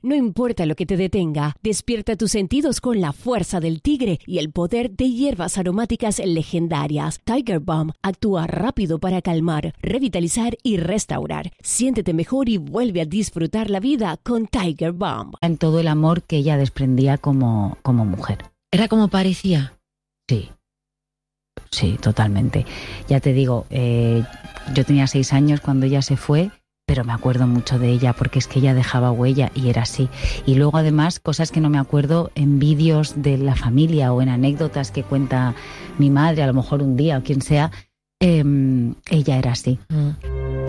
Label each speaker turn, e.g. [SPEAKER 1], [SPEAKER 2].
[SPEAKER 1] No importa lo que te detenga, despierta tus sentidos con la fuerza del tigre y el poder de hierbas aromáticas legendarias. Tiger Balm actúa rápido para calmar, revitalizar y restaurar. Siéntete mejor y vuelve a disfrutar la vida con Tiger Balm.
[SPEAKER 2] En todo el amor que ella desprendía como mujer.
[SPEAKER 3] ¿Era como parecía?
[SPEAKER 2] Sí, totalmente. Ya te digo, yo tenía 6 años cuando ella se fue, pero me acuerdo mucho de ella porque es que ella dejaba huella y era así. Y luego además cosas que no me acuerdo en vídeos de la familia o en anécdotas que cuenta mi madre, a lo mejor un día o quien sea, ella era así.